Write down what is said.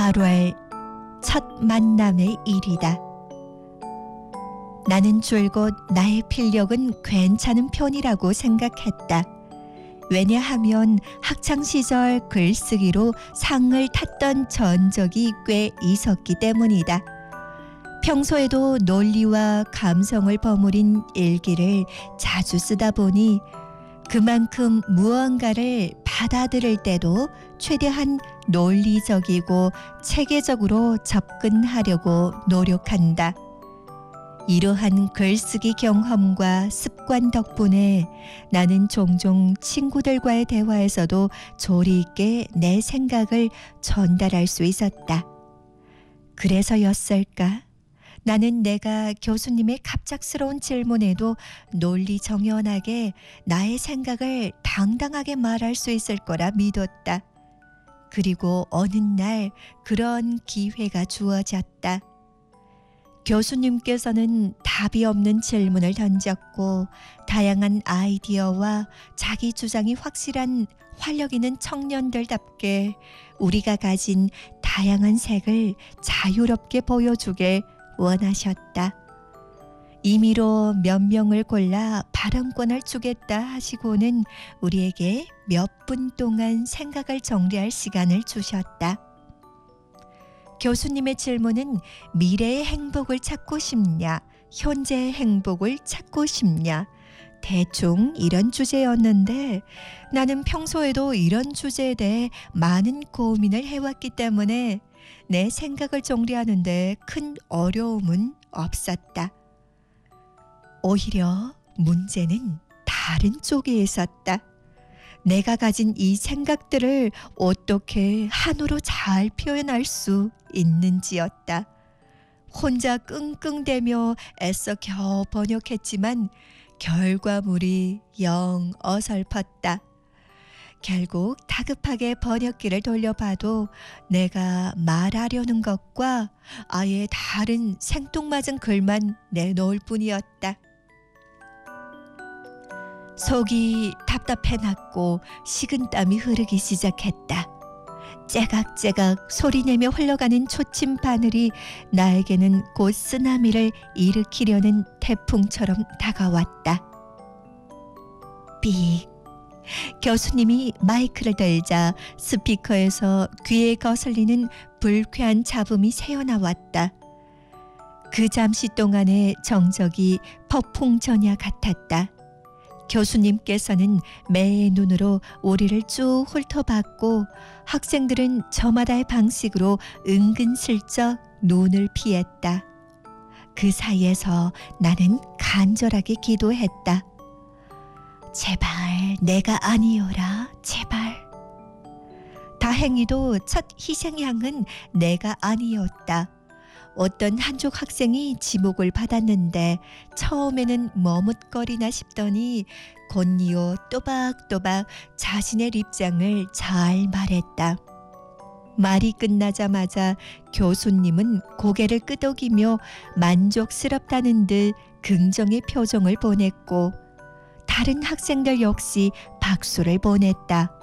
8월 첫 만남의 일이다. 나는 줄곧 나의 필력은 괜찮은 편이라고 생각했다. 왜냐하면 학창시절 글쓰기로 상을 탔던 전적이 꽤 있었기 때문이다. 평소에도 논리와 감성을 버무린 일기를 자주 쓰다 보니 그만큼 무언가를 받아들일 때도 최대한 논리적이고 체계적으로 접근하려고 노력한다. 이러한 글쓰기 경험과 습관 덕분에 나는 종종 친구들과의 대화에서도 조리 있게 내 생각을 전달할 수 있었다. 그래서였을까? 나는 내가 교수님의 갑작스러운 질문에도 논리정연하게 나의 생각을 당당하게 말할 수 있을 거라 믿었다. 그리고 어느 날 그런 기회가 주어졌다. 교수님께서는 답이 없는 질문을 던졌고 다양한 아이디어와 자기 주장이 확실한 활력 있는 청년들답게 우리가 가진 다양한 색을 자유롭게 보여주길 원하셨다. 임의로 몇 명을 골라 발언권을 주겠다 하시고는 우리에게 몇 분 동안 생각을 정리할 시간을 주셨다. 교수님의 질문은 미래의 행복을 찾고 싶냐, 현재의 행복을 찾고 싶냐, 대충 이런 주제였는데 나는 평소에도 이런 주제에 대해 많은 고민을 해왔기 때문에 내 생각을 정리하는데 큰 어려움은 없었다. 오히려 문제는 다른 쪽에 있었다. 내가 가진 이 생각들을 어떻게 한어로 잘 표현할 수 있는지였다. 혼자 끙끙대며 애써 겨우 번역했지만 결과물이 영 어설펐다. 결국 다급하게 번역기를 돌려봐도 내가 말하려는 것과 아예 다른 생뚱맞은 글만 내놓을 뿐이었다. 속이 답답해났고 식은땀이 흐르기 시작했다. 째각째각 소리내며 흘러가는 초침 바늘이 나에게는 곧 쓰나미를 일으키려는 태풍처럼 다가왔다. 삑! 교수님이 마이크를 들자 스피커에서 귀에 거슬리는 불쾌한 잡음이 새어나왔다. 그 잠시 동안의 정적이 폭풍전야 같았다. 교수님께서는 매의 눈으로 우리를 쭉 훑어봤고 학생들은 저마다의 방식으로 은근슬쩍 눈을 피했다. 그 사이에서 나는 간절하게 기도했다. 제발 내가 아니어라, 제발. 다행히도 첫 희생양은 내가 아니었다. 어떤 한족 학생이 지목을 받았는데 처음에는 머뭇거리나 싶더니 곧이어 또박또박 자신의 입장을 잘 말했다. 말이 끝나자마자 교수님은 고개를 끄덕이며 만족스럽다는 듯 긍정의 표정을 보냈고 다른 학생들 역시 박수를 보냈다.